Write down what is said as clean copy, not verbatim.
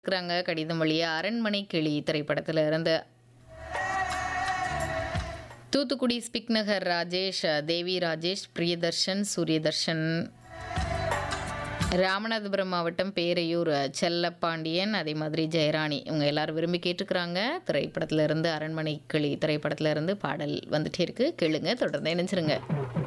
இருக்கிறாங்க கடிதம் வழியா அரண்மனை கிளி திரைப்படத்துல இருந்து. தூத்துக்குடி ஸ்பிக் நகர் ராஜேஷ், தேவி ராஜேஷ், பிரியதர்ஷன், சூரியதர்ஷன், ராமநாதபுரம் மாவட்டம் பேரையூர் செல்லப்பாண்டியன், அதே மாதிரி ஜெயராணி இவங்க எல்லாரும் விரும்பி கேட்டுக்கிறாங்க. திரைப்படத்துல இருந்து அரண்மனை கிளி திரைப்படத்துல இருந்து பாடல் வந்துட்டே இருக்கு. கேளுங்க, தொடர்ந்து இணைஞ்சிருங்க.